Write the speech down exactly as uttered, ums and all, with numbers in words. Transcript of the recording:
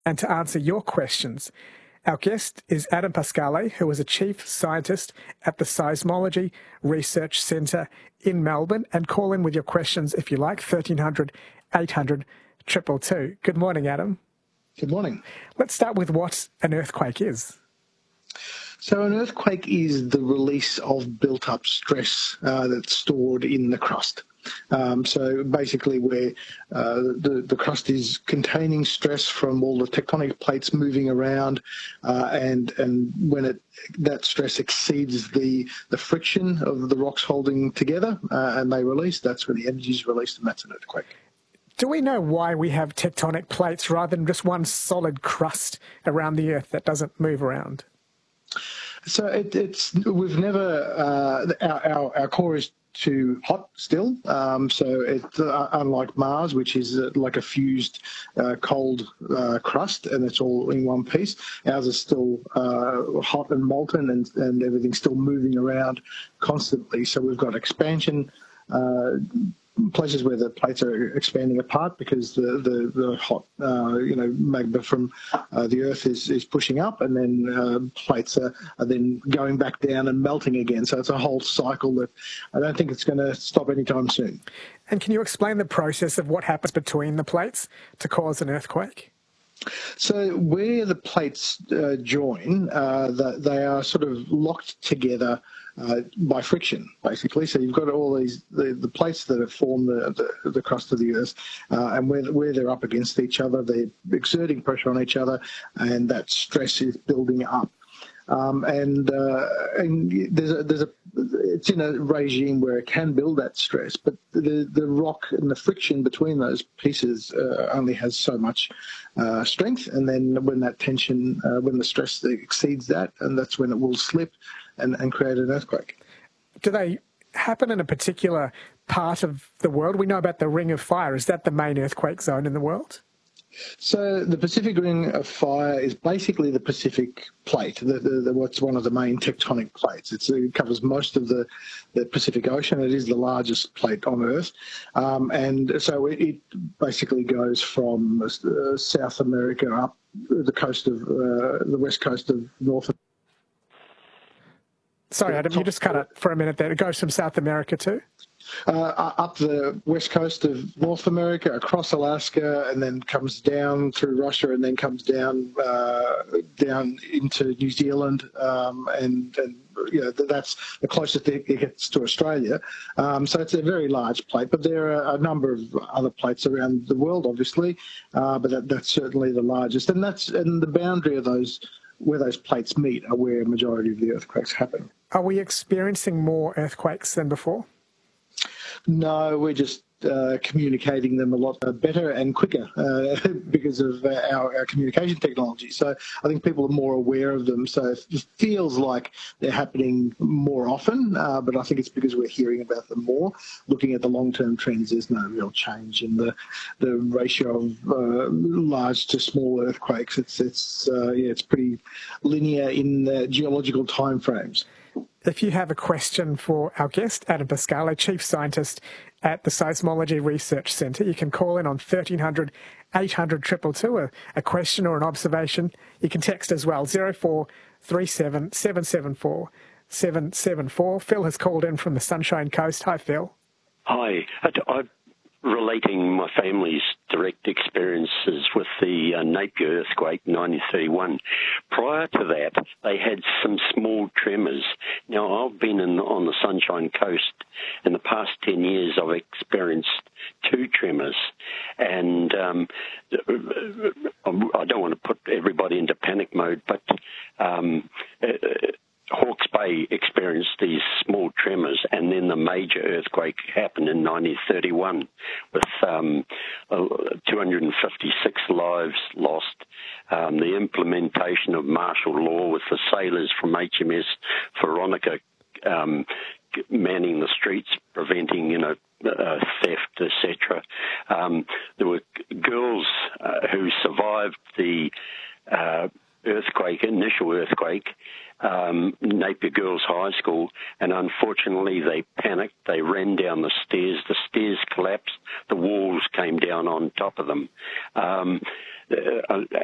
and to answer your questions. Our guest is Adam Pasquale, who is a chief scientist at the Seismology Research Centre in Melbourne. And call in with your questions if you like, thirteen hundred, eight hundred, two two two. Good morning, Adam. Good morning. Let's start with what an earthquake is. So an earthquake is the release of built-up stress uh, that's stored in the crust. Um, so basically where uh, the, the crust is containing stress from all the tectonic plates moving around, uh, and and when it that stress exceeds the, the friction of the rocks holding together uh, and they release, that's when the energy is released, and that's an earthquake. Do we know why we have tectonic plates rather than just one solid crust around the Earth that doesn't move around? So it, it's we've never uh, our, our our core is too hot still. Um, so it uh, unlike Mars, which is uh, like a fused uh, cold uh, crust, and it's all in one piece. Ours is still uh, hot and molten, and and everything's still moving around constantly. So we've got expansion. Uh, places where the plates are expanding apart because the the, the hot uh, you know magma from uh, the Earth is, is pushing up, and then uh, plates are, are then going back down and melting again. So it's a whole cycle that I don't think it's going to stop anytime soon. And can you explain the process of what happens between the plates to cause an earthquake? So where the plates uh, join, uh, the, they are sort of locked together uh, by friction, basically. So you've got all these the, the plates that have formed the, the, the crust of the Earth, uh, and where where they're up against each other, they're exerting pressure on each other, and that stress is building up. Um, and uh, and there's a, there's a it's in a regime where it can build that stress, but the the rock and the friction between those pieces uh, only has so much uh, strength, and then when that tension, uh, when the stress exceeds that, and that's when it will slip and, and create an earthquake. Do they happen in a particular part of the world? We know about the Ring of Fire. Is that the main earthquake zone in the world? So the Pacific Ring of Fire is basically the Pacific Plate, the, the, the, what's one of the main tectonic plates. It's, it covers most of the, the Pacific Ocean. It is the largest plate on Earth. Um, and so it, it basically goes from uh, South America up the coast of, uh, the west coast of North America. Sorry, Adam, you just cut it for a minute there. It goes from South America too? Uh, up the west coast of North America, across Alaska, and then comes down through Russia, and then comes down uh, down into New Zealand, um, and, and you know that's the closest it gets to Australia. Um, so it's a very large plate, but there are a number of other plates around the world, obviously, uh, but that, that's certainly the largest, and that's and the boundary of those where those plates meet are where a majority of the earthquakes happen. Are we experiencing more earthquakes than before? No, we're just uh, communicating them a lot better and quicker uh, because of uh, our, our communication technology. So I think people are more aware of them. So it feels like they're happening more often, uh, but I think it's because we're hearing about them more. Looking at the long-term trends, there's no real change in the the ratio of uh, large to small earthquakes. It's it's uh, yeah, it's pretty linear in the geological timeframes. If you have a question for our guest, Adam Pasquale, Chief Scientist at the Seismology Research Centre, you can call in on thirteen hundred, eight hundred, two two two, a, a question or an observation. You can text as well, zero four three seven, seven seven four, seven seven four. Phil has called in from the Sunshine Coast. Hi, Phil. Hi. I, I, relating my family's direct experiences with the uh, Napier earthquake in nineteen thirty-one. Prior to that, they had some small tremors. Now, I've been in, on the Sunshine Coast. In the past ten years, I've experienced two tremors. And um, I don't want to put everybody into panic mode, but um, uh, Hawke's Bay experienced these small tremors, and then the major earthquake happened in nineteen thirty-one with um, two hundred fifty-six lives lost. Um, the implementation of martial law with the sailors from H M S Veronica um, manning the streets, preventing, you know, uh, theft, et cetera. Um, there were girls uh, who survived the uh, earthquake, initial earthquake, um, Napier Girls High School, and unfortunately they panicked. They ran down the stairs. The stairs collapsed. The walls came down on top of them. Um, uh,